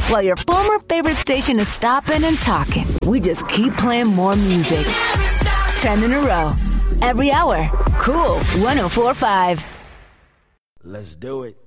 While your former favorite station is stopping and talking, we just keep playing more music. 10 in a row. Every hour. Cool 104.5. Let's do it.